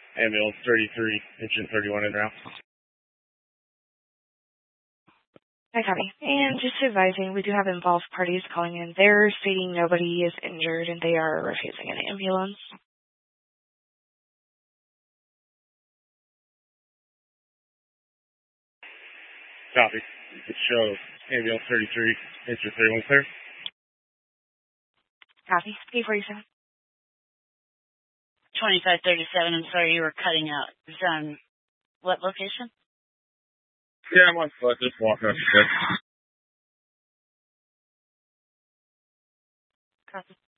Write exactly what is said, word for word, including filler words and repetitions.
Ambulance thirty-three, engine thirty-one in route. Hi, copy. And just advising, we do have involved parties calling in. They're stating nobody is injured and they are refusing an ambulance. Copy. It shows ambulance thirty-three, engine thirty-one clear. Copy. P forty-seven. twenty-five thirty-seven, I'm sorry you were cutting out. Is on what location? Yeah, I'm on foot, just walking up the stairs. Copy.